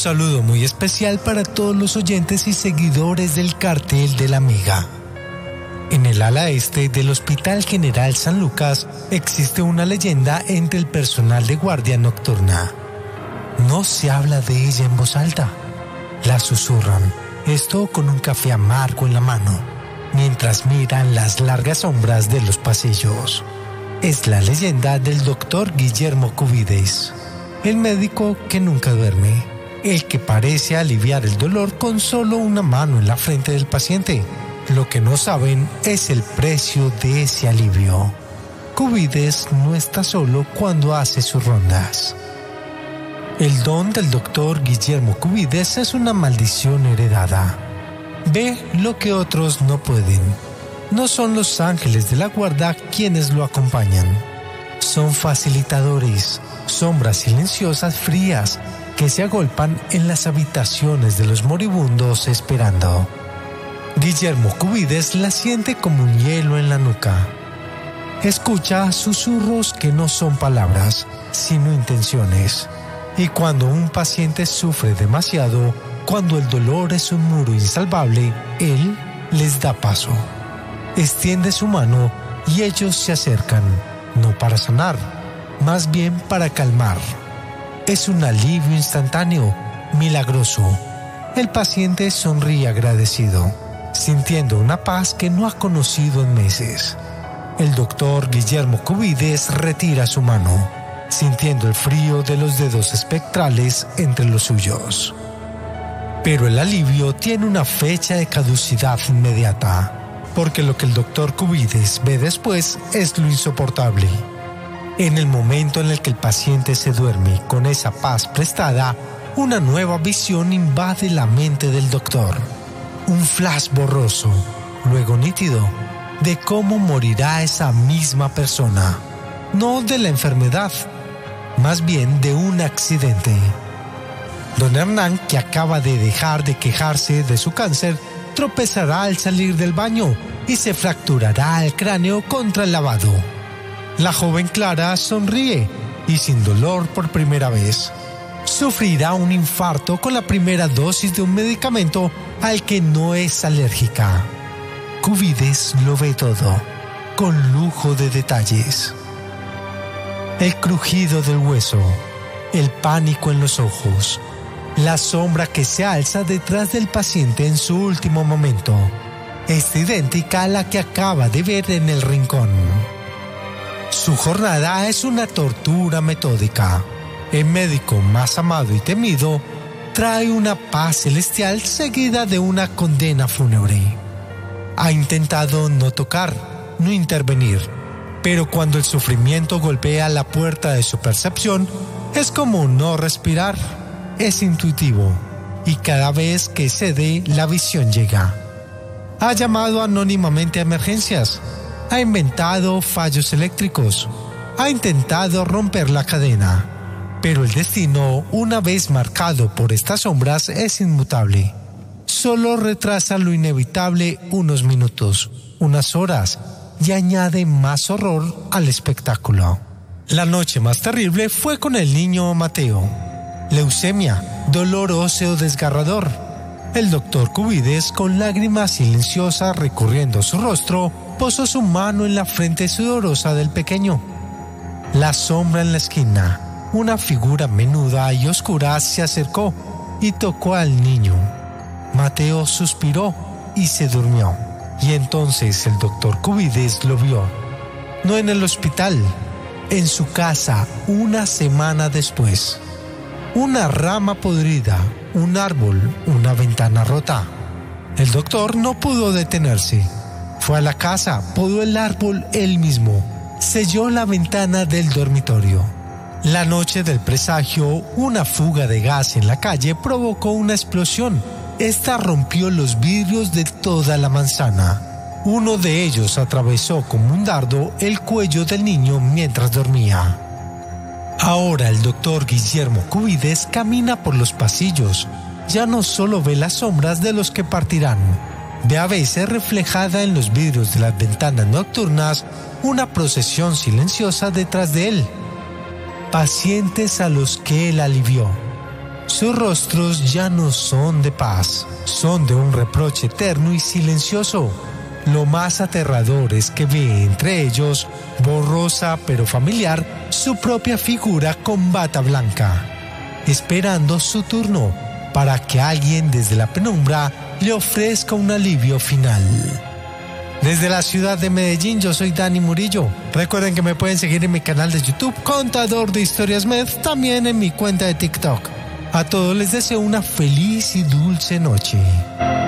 saludo muy especial para todos los oyentes y seguidores del Cartel de la Amiga. En el ala este del Hospital General San Lucas existe una leyenda entre el personal de guardia nocturna. No se habla de ella en voz alta. La susurran, esto con un café amargo en la mano, mientras miran las largas sombras de los pasillos. Es la leyenda del doctor Guillermo Cubides, el médico que nunca duerme, el que parece aliviar el dolor con solo una mano en la frente del paciente. Lo que no saben es el precio de ese alivio. Cubides no está solo cuando hace sus rondas. El don del doctor Guillermo Cubides es una maldición heredada. Ve lo que otros no pueden. No son los ángeles de la guarda quienes lo acompañan. Son facilitadores, sombras silenciosas frías que se agolpan en las habitaciones de los moribundos esperando. Guillermo Cubides la siente como un hielo en la nuca. Escucha susurros que no son palabras, sino intenciones. Y cuando un paciente sufre demasiado, cuando el dolor es un muro insalvable, él les da paso. Extiende su mano y ellos se acercan, no para sanar, más bien para calmar. Es un alivio instantáneo, milagroso. El paciente sonríe agradecido, sintiendo una paz que no ha conocido en meses. El doctor Guillermo Cubides retira su mano, sintiendo el frío de los dedos espectrales entre los suyos. Pero el alivio tiene una fecha de caducidad inmediata, porque lo que el doctor Cubides ve después es lo insoportable. En el momento en el que el paciente se duerme con esa paz prestada, una nueva visión invade la mente del doctor. Un flash borroso, luego nítido, de cómo morirá esa misma persona. No de la enfermedad, más bien de un accidente. Don Hernán, que acaba de dejar de quejarse de su cáncer, tropezará al salir del baño y se fracturará el cráneo contra el lavado. La joven Clara sonríe y sin dolor por primera vez. Sufrirá un infarto con la primera dosis de un medicamento al que no es alérgica. Cubides lo ve todo, con lujo de detalles. El crujido del hueso, el pánico en los ojos, la sombra que se alza detrás del paciente en su último momento, es idéntica a la que acaba de ver en el rincón. Su jornada es una tortura metódica. El médico más amado y temido trae una paz celestial seguida de una condena fúnebre. Ha intentado no tocar, no intervenir, pero cuando el sufrimiento golpea la puerta de su percepción, es como no respirar. Es intuitivo, y cada vez que cede, la visión llega. Ha llamado anónimamente a emergencias, ha inventado fallos eléctricos, ha intentado romper la cadena, pero el destino, una vez marcado por estas sombras, es inmutable. Solo retrasa lo inevitable unos minutos, unas horas, y añade más horror al espectáculo. La noche más terrible fue con el niño Mateo. Leucemia, dolor óseo desgarrador. El doctor Cubides, con lágrimas silenciosas recorriendo su rostro, posó su mano en la frente sudorosa del pequeño. La sombra en la esquina, una figura menuda y oscura, se acercó y tocó al niño. Mateo suspiró y se durmió. Y entonces el doctor Cubides lo vio. No en el hospital, en su casa, una semana después. Una rama podrida, un árbol, una ventana rota. El doctor no pudo detenerse. Fue a la casa, podó el árbol él mismo. Selló la ventana del dormitorio. La noche del presagio, una fuga de gas en la calle provocó una explosión. Esta rompió los vidrios de toda la manzana. Uno de ellos atravesó como un dardo el cuello del niño mientras dormía. Ahora el doctor Guillermo Cubides camina por los pasillos. Ya no solo ve las sombras de los que partirán, ve a veces reflejada en los vidrios de las ventanas nocturnas una procesión silenciosa detrás de él. Pacientes a los que él alivió, Sus rostros ya no son de paz, son de un reproche eterno y silencioso. Lo más aterrador es que ve entre ellos, borrosa pero familiar, su propia figura con bata blanca, esperando su turno para que alguien desde la penumbra le ofrezca un alivio final. Desde la ciudad de Medellín, yo soy Dani Murillo. Recuerden que me pueden seguir en mi canal de YouTube, Contador de Historias Med, también en mi cuenta de TikTok. A todos les deseo una feliz y dulce noche.